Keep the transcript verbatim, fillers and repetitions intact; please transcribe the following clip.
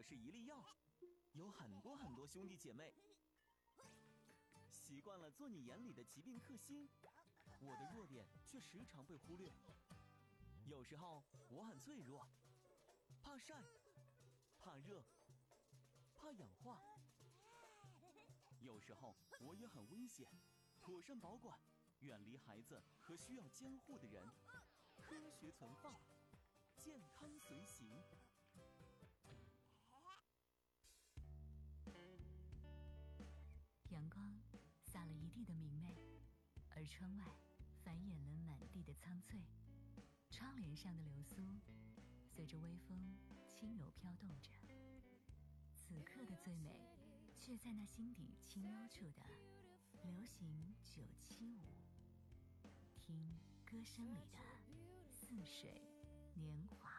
是一粒药，有很多很多兄弟姐妹。习惯了做你眼里的疾病克星，我的弱点却时常被忽略。有时候我很脆弱，怕晒，怕热，怕氧化。有时候我也很危险，妥善保管，远离孩子和需要监护的人，科学存放，健康随行。 阳光洒了一地的明媚，而窗外繁衍了满地的苍翠。窗帘上的流苏随着微风轻柔飘动着，此刻的最美却在那心底清幽处的流行九七五，听歌声里的似水年华。